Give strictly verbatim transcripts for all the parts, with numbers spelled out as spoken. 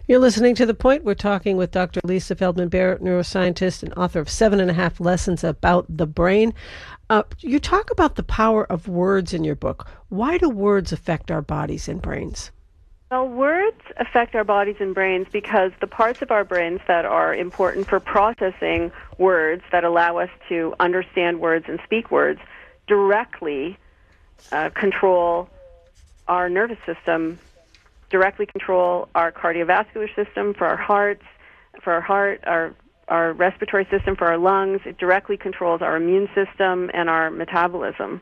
You're listening to The Point. We're talking with Doctor Lisa Feldman Barrett, neuroscientist and author of Seven and a Half Lessons About the Brain. Uh, you talk about the power of words in your book. Why do words affect our bodies and brains? Well, words affect our bodies and brains because the parts of our brains that are important for processing words, that allow us to understand words and speak words, directly uh, control our nervous system, directly control our cardiovascular system for our hearts, for our heart, our our respiratory system for our lungs. It directly controls our immune system and our metabolism.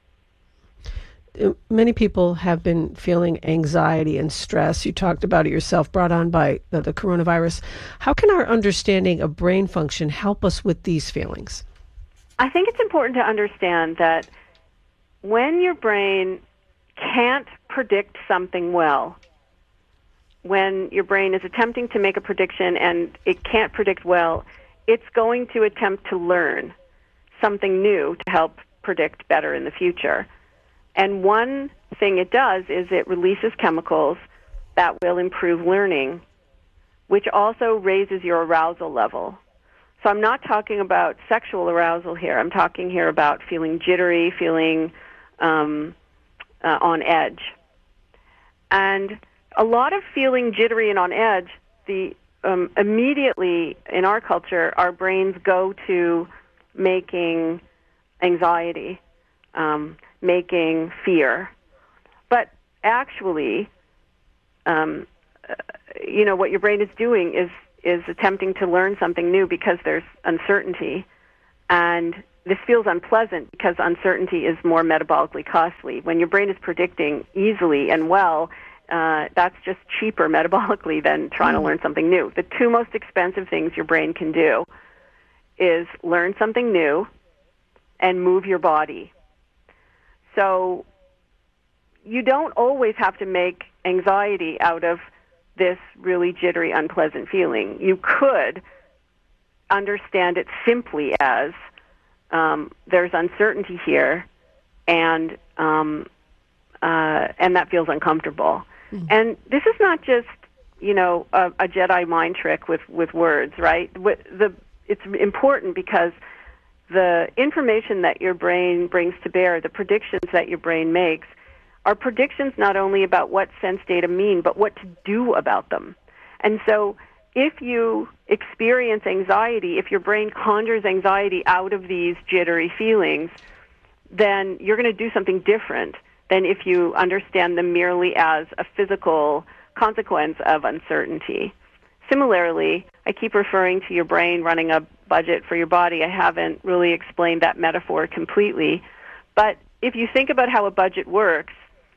Many people have been feeling anxiety and stress. You talked about it yourself, brought on by the, the coronavirus. How can our understanding of brain function help us with these feelings? I think it's important to understand that when your brain can't predict something well, when your brain is attempting to make a prediction and it can't predict well, it's going to attempt to learn something new to help predict better in the future. And one thing it does is it releases chemicals that will improve learning, which also raises your arousal level. So I'm not talking about sexual arousal here. I'm talking here about feeling jittery, feeling um, uh, on edge. And a lot of feeling jittery and on edge, the um, immediately in our culture, our brains go to making anxiety, um, making fear. But actually, um, uh, you know, what your brain is doing is is attempting to learn something new because there's uncertainty. And this feels unpleasant because uncertainty is more metabolically costly. When your brain is predicting easily and well, uh, that's just cheaper metabolically than trying mm. to learn something new. The two most expensive things your brain can do is learn something new and move your body. So you don't always have to make anxiety out of this really jittery, unpleasant feeling. You could understand it simply as um, there's uncertainty here, and um, uh, and that feels uncomfortable. Mm-hmm. And this is not just, you know, a, a Jedi mind trick with, with words, right? The, it's important because the information that your brain brings to bear, the predictions that your brain makes, are predictions not only about what sense data mean, but what to do about them. And so if you experience anxiety, if your brain conjures anxiety out of these jittery feelings, then you're going to do something different than if you understand them merely as a physical consequence of uncertainty. Similarly, I keep referring to your brain running a budget for your body. I haven't really explained that metaphor completely. But if you think about how a budget works,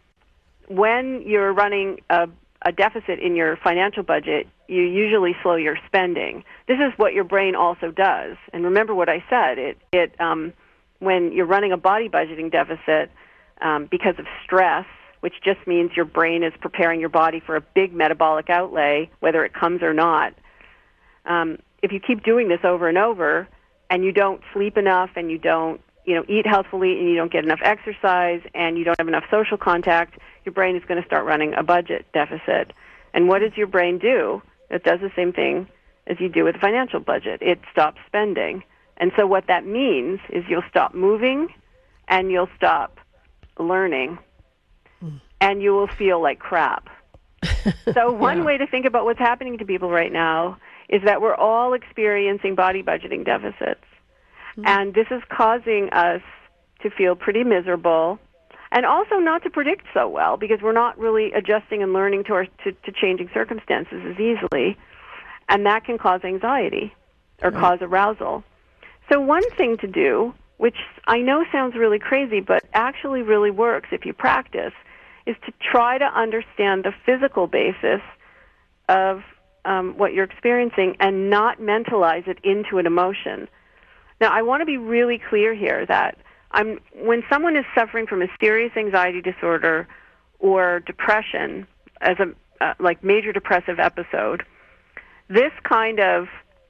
when you're running a, a deficit in your financial budget, you usually slow your spending. This is what your brain also does. And remember what I said. It, it um, when you're running a body budgeting deficit um, because of stress, which just means your brain is preparing your body for a big metabolic outlay, whether it comes or not. Um, if you keep doing this over and over, and you don't sleep enough, and you don't, you know, eat healthfully, and you don't get enough exercise, and you don't have enough social contact, your brain is going to start running a budget deficit. And what does your brain do? It does the same thing as you do with a financial budget. It stops spending. And so what that means is you'll stop moving, and you'll stop learning, and you will feel like crap. So one yeah. way to think about what's happening to people right now is that we're all experiencing body budgeting deficits. Mm-hmm. And this is causing us to feel pretty miserable, and also not to predict so well because we're not really adjusting and learning to, our, to, to changing circumstances as easily. And that can cause anxiety or right. cause arousal. So one thing to do, which I know sounds really crazy, but actually really works if you practice, is to try to understand the physical basis of um, what you're experiencing and not mentalize it into an emotion. Now, I want to be really clear here that I'm, when someone is suffering from a serious anxiety disorder or depression, as a uh, like major depressive episode, this kind of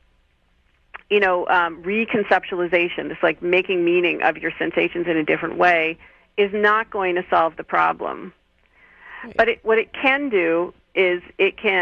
you know um, reconceptualization, this like making meaning of your sensations in a different way, is not going to solve the problem. Right. But it, what it can do is it can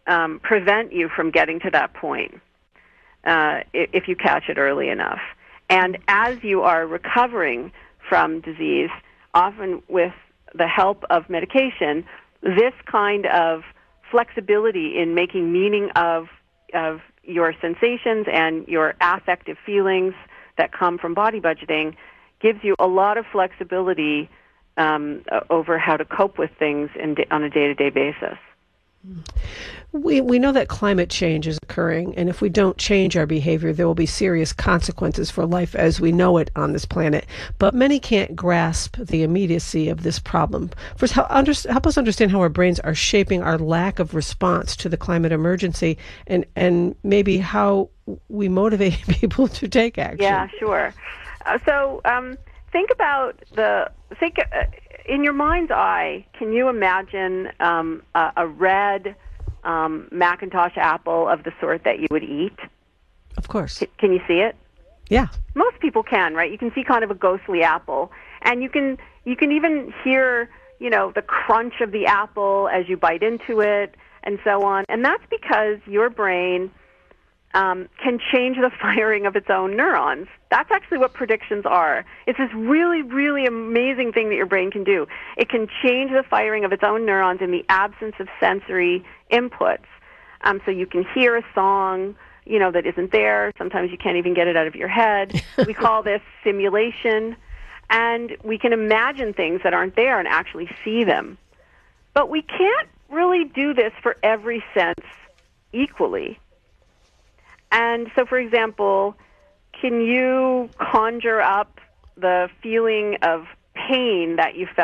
um, prevent you from getting to that point uh, if you catch it early enough. And as you are recovering from disease, often with the help of medication, this kind of flexibility in making meaning of of your sensations and your affective feelings that come from body budgeting gives you a lot of flexibility um, over how to cope with things in, on a day-to-day basis. We we know that climate change is occurring, and if we don't change our behavior, there will be serious consequences for life as we know it on this planet. But many can't grasp the immediacy of this problem. First, help, under, help us understand how our brains are shaping our lack of response to the climate emergency, and, and maybe how we motivate people to take action. Yeah, sure. Uh, so um, think about the think. Uh, In your mind's eye, can you imagine um, a, a red um, Macintosh apple of the sort that you would eat? Of course. C- can you see it? Yeah. Most people can, right? You can see kind of a ghostly apple, and you can you can even hear, you know, the crunch of the apple as you bite into it, and so on. And that's because your brain Um, can change the firing of its own neurons. That's actually what predictions are. It's this really, really amazing thing that your brain can do. It can change the firing of its own neurons in the absence of sensory inputs. Um, so you can hear a song, you know, that isn't there. Sometimes you can't even get it out of your head. We call this simulation. And we can imagine things that aren't there and actually see them. But we can't really do this for every sense equally. And so, for example, can you conjure up the feeling of pain that you felt